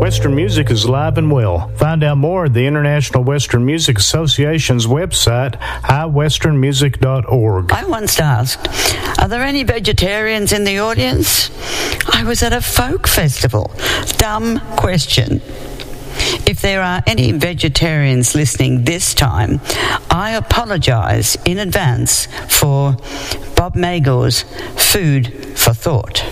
Western music is alive and well. Find out more at the International Western Music Association's website, iwesternmusic.org. I once asked, are there any vegetarians in the audience? I was at a folk festival. Dumb question. If there are any vegetarians listening this time, I apologise in advance for Bob Magor's Food for Thought.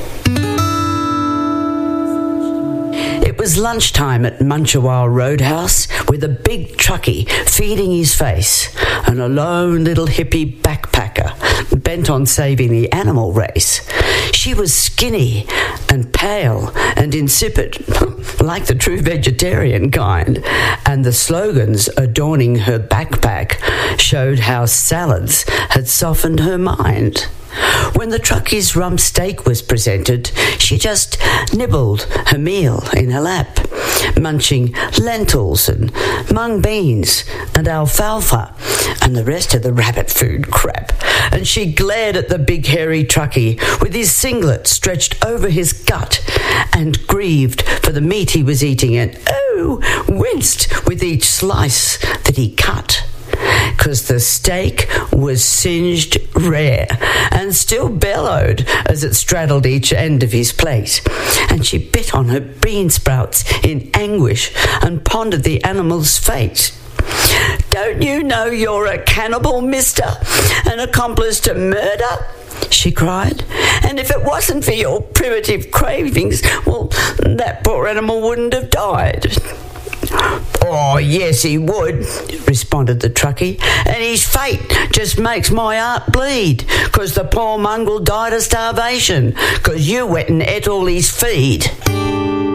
It was lunchtime at Munchawal Roadhouse with a big truckie feeding his face and a lone little hippie backpacker bent on saving the animal race. She was skinny and pale and insipid, like the true vegetarian kind, and the slogans adorning her backpack showed how salads had softened her mind. When the truckie's rump steak was presented, she just nibbled her meal in her lap, munching lentils and mung beans and alfalfa and the rest of the rabbit food crap. And she glared at the big hairy truckie with his singlet stretched over his gut and grieved for the meat he was eating and, winced with each slice that he cut. 'Cause the steak was singed rare and still bellowed as it straddled each end of his plate. And she bit on her bean sprouts in anguish and pondered the animal's fate. "Don't you know you're a cannibal, mister? An accomplice to murder?" she cried. "And if it wasn't for your primitive cravings, well, that poor animal wouldn't have died." "Oh, yes, he would," responded the truckie. "And his fate just makes my heart bleed, 'cause the poor mongrel died of starvation, 'cause you went and ate all his feed."